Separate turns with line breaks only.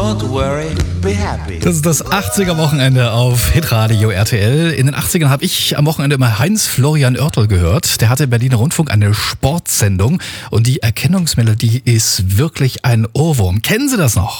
Don't worry, be happy.
Das ist das 80er-Wochenende auf Hitradio RTL. In den 80ern habe ich am Wochenende immer Heinz-Florian Oertel gehört. Der hatte im Berliner Rundfunk eine Sportsendung und die Erkennungsmelodie ist wirklich ein Ohrwurm. Kennen Sie das noch?